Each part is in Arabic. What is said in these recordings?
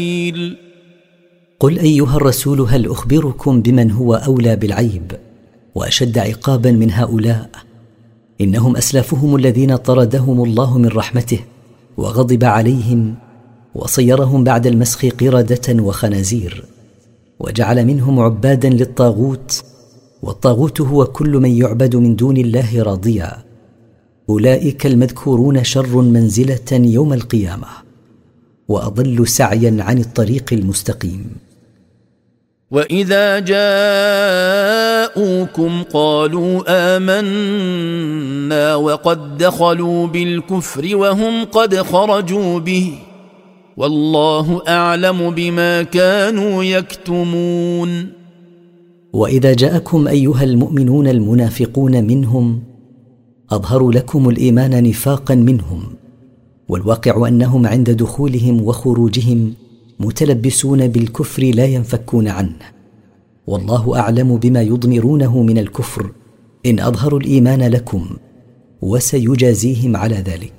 قل أيها الرسول هل أخبركم بمن هو أولى بالعيب وأشد عقابا من هؤلاء؟ إنهم أسلافهم الذين طردهم الله من رحمته وغضب عليهم وصيرهم بعد المسخ قردة وخنازير، وجعل منهم عبادا للطاغوت، والطاغوت هو كل من يعبد من دون الله راضيا. أولئك المذكورون شر منزلة يوم القيامة وأضل سعيا عن الطريق المستقيم. وإذا جاءوكم قالوا آمنا وقد دخلوا بالكفر وهم قد خرجوا به والله أعلم بما كانوا يكتمون. وإذا جاءكم أيها المؤمنون المنافقون منهم أظهروا لكم الإيمان نفاقا منهم، والواقع أنهم عند دخولهم وخروجهم متلبسون بالكفر لا ينفكون عنه، والله أعلم بما يضمرونه من الكفر إن أظهروا الإيمان لكم، وسيجازيهم على ذلك.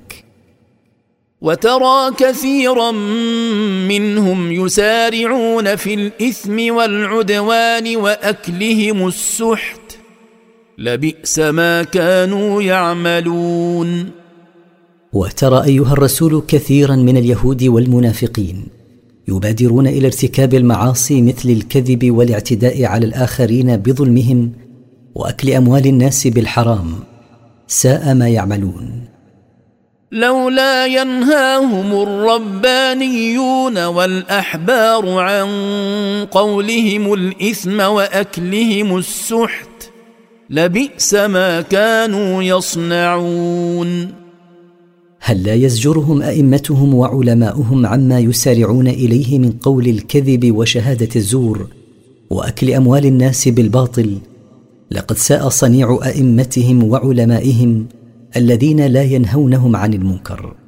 وترى كثيرا منهم يسارعون في الإثم والعدوان وأكلهم السحت لبئس ما كانوا يعملون. وترى أيها الرسول كثيرا من اليهود والمنافقين يبادرون إلى ارتكاب المعاصي مثل الكذب والاعتداء على الآخرين بظلمهم وأكل أموال الناس بالحرام، ساء ما يعملون. لولا ينهاهم الربانيون والأحبار عن قولهم الإثم وأكلهم السحت لبئس ما كانوا يصنعون. هل لا يزجرهم أئمتهم وعلماؤهم عما يسارعون إليه من قول الكذب وشهادة الزور وأكل أموال الناس بالباطل؟ لقد ساء صنيع أئمتهم وعلمائهم الذين لا ينهونهم عن المنكر.